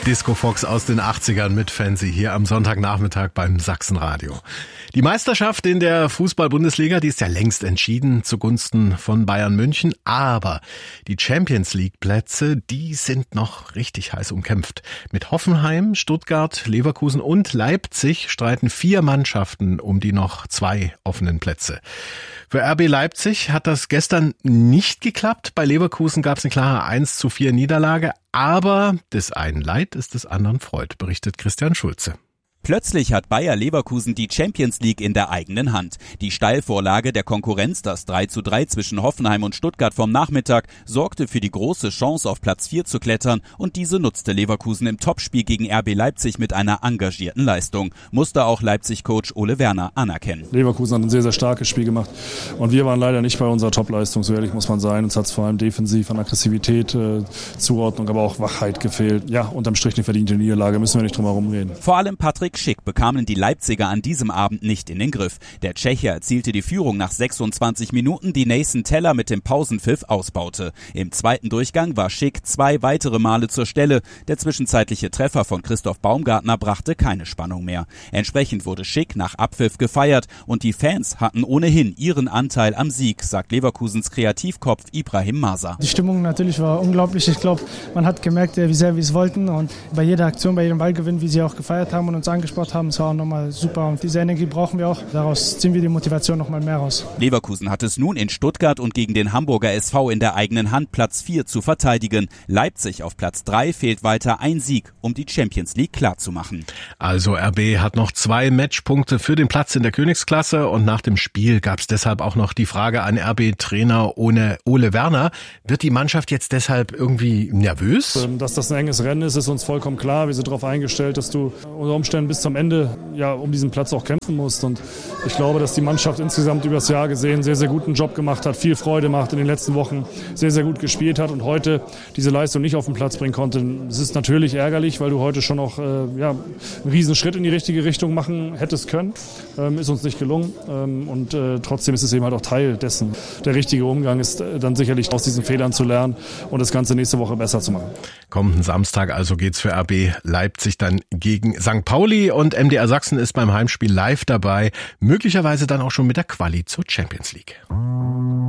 Disco Fox aus den 80ern mit Fancy hier am Sonntagnachmittag beim Sachsenradio. Die Meisterschaft in der Fußball-Bundesliga, die ist ja längst entschieden zugunsten von Bayern München. Aber die Champions-League-Plätze, die sind noch richtig heiß umkämpft. Mit Hoffenheim, Stuttgart, Leverkusen und Leipzig streiten 4 Mannschaften um die noch 2 offenen Plätze. Für RB Leipzig hat das gestern nicht geklappt. Bei Leverkusen gab es eine klare 1:4 Niederlage. Aber des einen Leid ist des anderen Freud, berichtet Christian Schulze. Plötzlich hat Bayer Leverkusen die Champions League in der eigenen Hand. Die Steilvorlage der Konkurrenz, das 3:3 zwischen Hoffenheim und Stuttgart vom Nachmittag, sorgte für die große Chance, auf Platz 4 zu klettern, und diese nutzte Leverkusen im Topspiel gegen RB Leipzig mit einer engagierten Leistung. Musste auch Leipzig-Coach Ole Werner anerkennen. Leverkusen hat ein sehr, sehr starkes Spiel gemacht und wir waren leider nicht bei unserer Topleistung, so ehrlich muss man sein. Uns hat es vor allem defensiv an Aggressivität, Zuordnung, aber auch Wachheit gefehlt. Ja, unterm Strich eine verdiente Niederlage, müssen wir nicht drum herum reden. Vor allem Patrick Schick bekamen die Leipziger an diesem Abend nicht in den Griff. Der Tscheche erzielte die Führung nach 26 Minuten, die Nathan Teller mit dem Pausenpfiff ausbaute. Im zweiten Durchgang war Schick 2 weitere Male zur Stelle. Der zwischenzeitliche Treffer von Christoph Baumgartner brachte keine Spannung mehr. Entsprechend wurde Schick nach Abpfiff gefeiert und die Fans hatten ohnehin ihren Anteil am Sieg, sagt Leverkusens Kreativkopf Ibrahim Masa. Die Stimmung natürlich war unglaublich. Ich glaube, man hat gemerkt, wie sehr wir es wollten, und bei jeder Aktion, bei jedem Ballgewinn, wie sie auch gefeiert haben und uns angesprochen haben, es war auch nochmal super, und diese Energie brauchen wir auch. Daraus ziehen wir die Motivation nochmal mehr raus. Leverkusen hat es nun in Stuttgart und gegen den Hamburger SV in der eigenen Hand, Platz 4 zu verteidigen. Leipzig auf Platz 3 fehlt weiter ein Sieg, um die Champions League klarzumachen. Also RB hat noch 2 Matchpunkte für den Platz in der Königsklasse, und nach dem Spiel gab es deshalb auch noch die Frage an RB-Trainer Ole Werner: Wird die Mannschaft jetzt deshalb irgendwie nervös? Dass das ein enges Rennen ist uns vollkommen klar. Wir sind darauf eingestellt, dass du unter Umständen bis zum Ende um diesen Platz auch kämpfen musst. Und ich glaube, dass die Mannschaft insgesamt über das Jahr gesehen sehr, sehr guten Job gemacht hat, viel Freude macht in den letzten Wochen, sehr, sehr gut gespielt hat und heute diese Leistung nicht auf den Platz bringen konnte. Es ist natürlich ärgerlich, weil du heute schon noch einen riesen Schritt in die richtige Richtung machen hättest können. Ist uns nicht gelungen. Und trotzdem ist es eben halt auch Teil dessen. Der richtige Umgang ist dann sicherlich aus diesen Fehlern zu lernen und das Ganze nächste Woche besser zu machen. Kommenden Samstag also geht's für RB Leipzig dann gegen St. Pauli, und MDR Sachsen ist beim Heimspiel live dabei, möglicherweise dann auch schon mit der Quali zur Champions League.